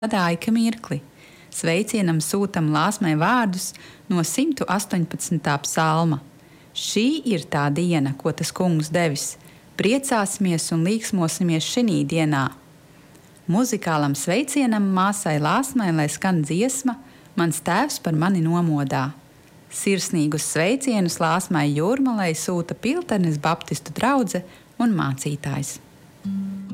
Gādāja, ka mirkli. Sveicienam sūtam Lāsmai vārdus no 118. psalma. Šī ir tā diena, ko tas kungs devis. Priecāsimies un līksmosimies šinī dienā. Muzikālam sveicienam māsai Lāsmai, lai skan dziesma, mans tēvs par mani nomodā. Sirsnīgus sveicienus Lāsmai Jūrmalai sūta Piltenes baptistu draudze un mācītājs.